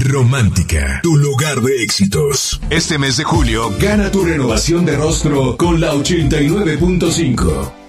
Romántica, tu lugar de éxitos. Este mes de julio, gana tu renovación de rostro con la 89.5.